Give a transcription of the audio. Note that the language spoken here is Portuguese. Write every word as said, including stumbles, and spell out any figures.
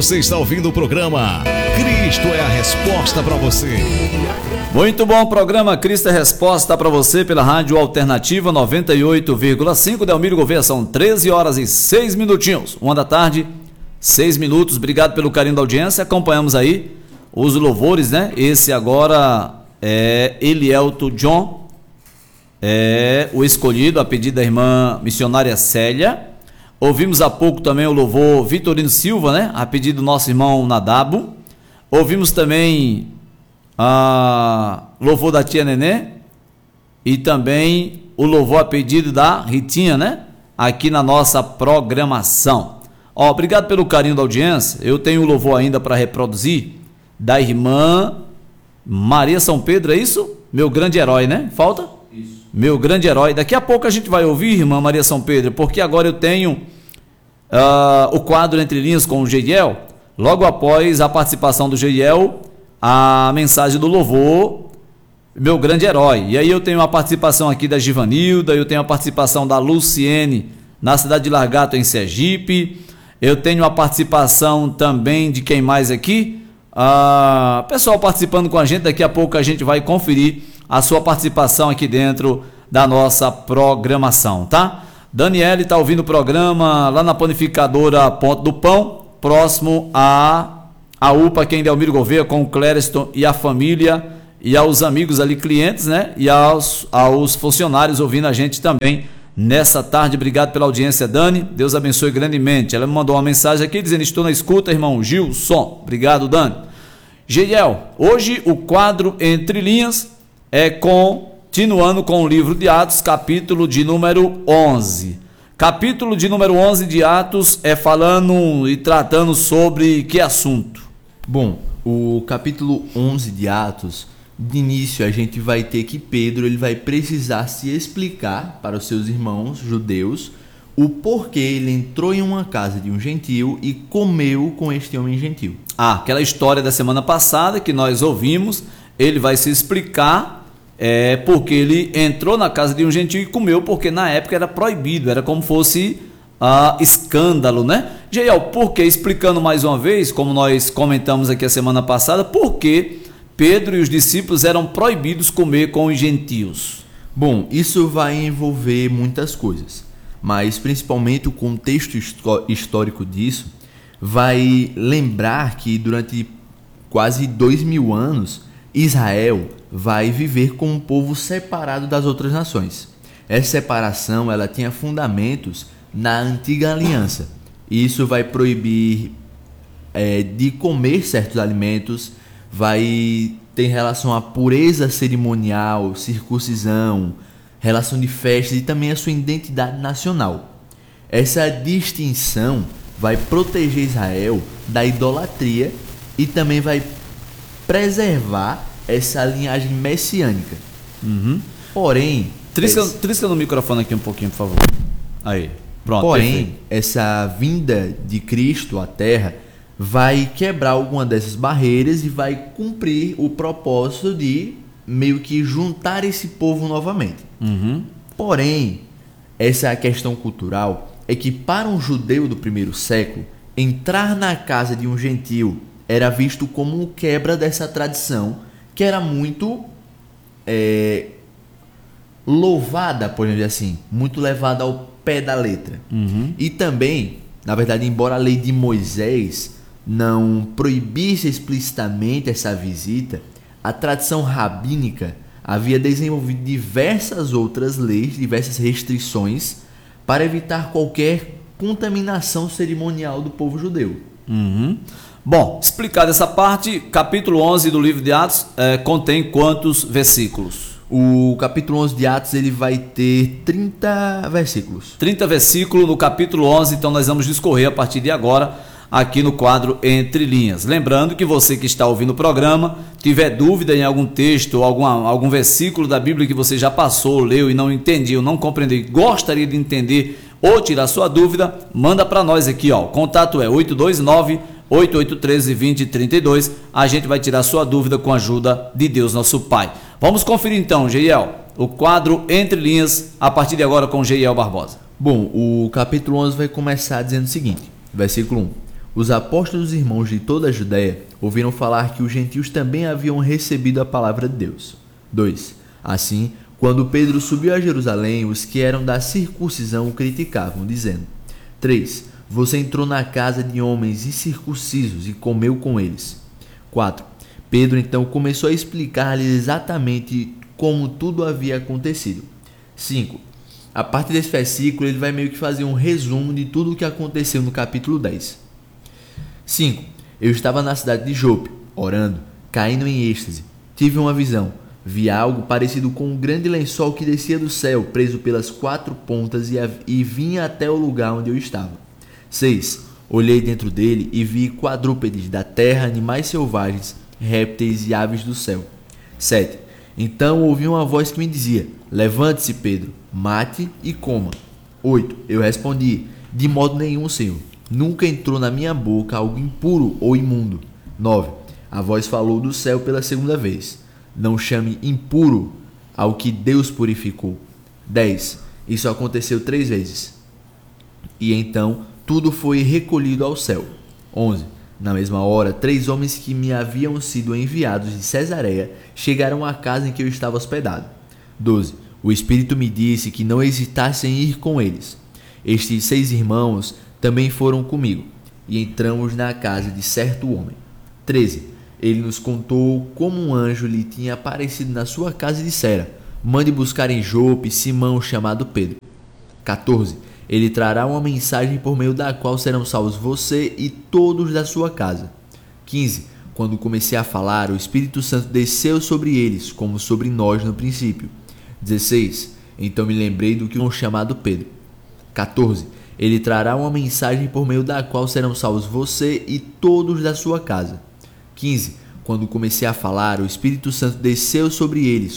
Você está ouvindo o programa Cristo é a Resposta para você. Muito bom, programa Cristo é a Resposta para você pela Rádio Alternativa noventa e oito vírgula cinco. Delmiro Gouveia, são treze horas e seis minutinhos. Uma da tarde, seis minutos. Obrigado pelo carinho da audiência. Acompanhamos aí os louvores, né? Esse agora é Elielto John, é o escolhido a pedido da irmã missionária Célia. Ouvimos há pouco também o louvor Vitorino Silva, né? A pedido do nosso irmão Nadabo. Ouvimos também a louvor da tia Nenê e também o louvor a pedido da Ritinha, né? Aqui na nossa programação. Ó, obrigado pelo carinho da audiência. Eu tenho o louvor ainda para reproduzir da irmã Maria São Pedro, é isso? Meu grande herói, né? Falta? Isso. Meu grande herói. Daqui a pouco a gente vai ouvir, irmã Maria São Pedro, porque agora eu tenho uh, o quadro Entre Linhas com o Geiel. Logo após a participação do Geiel, a mensagem do louvor, meu grande herói. E aí eu tenho a participação aqui da Givanilda, eu tenho a participação da Luciene na cidade de Largato, em Sergipe. Eu tenho a participação também de quem mais aqui? Ah, pessoal participando com a gente. Daqui a pouco a gente vai conferir a sua participação aqui dentro da nossa programação, tá? Daniele está ouvindo o programa lá na panificadora Ponto do Pão, próximo a, a U P A, aqui em Delmiro Gouveia, com o Clériston e a família, e aos amigos ali, clientes, né? E aos, aos funcionários ouvindo a gente também nessa tarde. Obrigado pela audiência, Dani. Deus abençoe grandemente. Ela me mandou uma mensagem aqui dizendo: estou na escuta, irmão Gilson. Obrigado, Dani. Geiel, hoje o quadro Entre Linhas é continuando com o livro de Atos, capítulo de número onze. Capítulo de número onze de Atos é falando e tratando sobre que assunto? Bom, o capítulo onze de Atos, de início a gente vai ter que Pedro ele vai precisar se explicar para os seus irmãos judeus o porquê ele entrou em uma casa de um gentio e comeu com este homem gentio. Ah, aquela história da semana passada que nós ouvimos, ele vai se explicar é, porque ele entrou na casa de um gentio e comeu, porque na época era proibido, era como fosse ah, escândalo, né? Geiel, por que? Explicando mais uma vez, como nós comentamos aqui a semana passada, por que Pedro e os discípulos eram proibidos comer com os gentios? Bom, isso vai envolver muitas coisas, mas principalmente o contexto histórico disso vai lembrar que durante quase dois mil anos Israel vai viver como um povo separado das outras nações. Essa separação ela tinha fundamentos na antiga aliança. Isso vai proibir é, de comer certos alimentos, vai ter relação à pureza cerimonial, circuncisão, relação de festas e também a sua identidade nacional. Essa distinção vai proteger Israel da idolatria e também vai preservar essa linhagem messiânica. Uhum. Porém... Trisca, essa... trisca no microfone aqui um pouquinho, por favor. Aí, pronto. Porém, perfeito. Essa vinda de Cristo à Terra vai quebrar alguma dessas barreiras e vai cumprir o propósito de meio que juntar esse povo novamente. Uhum. Porém, essa questão cultural é que para um judeu do primeiro século, entrar na casa de um gentio era visto como quebra dessa tradição que era muito é, louvada, por exemplo assim, muito levada ao pé da letra. Uhum. E também, na verdade, embora a lei de Moisés não proibisse explicitamente essa visita, a tradição rabínica havia desenvolvido diversas outras leis, diversas restrições para evitar qualquer contaminação cerimonial do povo judeu. Uhum. Bom, explicada essa parte, capítulo onze do livro de Atos é, contém quantos versículos? O capítulo onze de Atos ele vai ter trinta versículos. trinta versículos no capítulo onze, então nós vamos discorrer a partir de agora aqui no quadro Entre Linhas. Lembrando que você que está ouvindo o programa, tiver dúvida em algum texto ou algum, algum versículo da Bíblia que você já passou, leu e não entendeu, não compreendeu, gostaria de entender ou tirar sua dúvida, manda para nós aqui, ó. O contato é oito dois nove, oito oito um três, dois zero três dois. A gente vai tirar sua dúvida com a ajuda de Deus, nosso Pai. Vamos conferir então, Geiel, o quadro Entre Linhas, a partir de agora com Geiel Barbosa. Bom, o capítulo onze vai começar dizendo o seguinte, versículo um. Os apóstolos e irmãos de toda a Judéia ouviram falar que os gentios também haviam recebido a palavra de Deus. dois. Assim, quando Pedro subiu a Jerusalém, os que eram da circuncisão o criticavam, dizendo: três. Você entrou na casa de homens incircuncisos e comeu com eles. quatro. Pedro então começou a explicar-lhes exatamente como tudo havia acontecido. cinco. A partir desse versículo, ele vai meio que fazer um resumo de tudo o que aconteceu no capítulo dez. cinco. Eu estava na cidade de Jope, orando, caindo em êxtase. Tive uma visão. Vi algo parecido com um grande lençol que descia do céu, preso pelas quatro pontas e, e vinha até o lugar onde eu estava. seis. Olhei dentro dele e vi quadrúpedes da terra, animais selvagens, répteis e aves do céu. sete. Então ouvi uma voz que me dizia: levante-se, Pedro, mate e coma. oito. Eu respondi: de modo nenhum, Senhor. Nunca entrou na minha boca algo impuro ou imundo. nove. A voz falou do céu pela segunda vez: não chame impuro ao que Deus purificou. dez. Isso aconteceu três vezes. E então tudo foi recolhido ao céu. onze. Na mesma hora, três homens que me haviam sido enviados de Cesareia chegaram à casa em que eu estava hospedado. doze. O Espírito me disse que não hesitasse em ir com eles. Estes seis irmãos também foram comigo, e entramos na casa de certo homem. treze. Ele nos contou como um anjo lhe tinha aparecido na sua casa e dissera: mande buscar em Jope Simão chamado Pedro. quatorze. Ele trará uma mensagem por meio da qual serão salvos você e todos da sua casa. quinze. Quando comecei a falar, o Espírito Santo desceu sobre eles, como sobre nós no princípio. dezesseis. Então me lembrei do que um chamado Pedro. quatorze. Ele trará uma mensagem por meio da qual serão salvos você e todos da sua casa. quinze. Quando comecei a falar, o Espírito Santo desceu sobre eles,